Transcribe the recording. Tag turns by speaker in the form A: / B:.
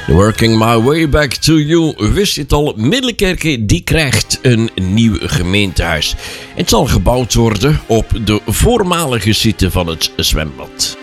A: Working My Way Back to You. Wist je het al? Middelkerke die krijgt een nieuw gemeentehuis. Het zal gebouwd worden op de voormalige site van het zwembad.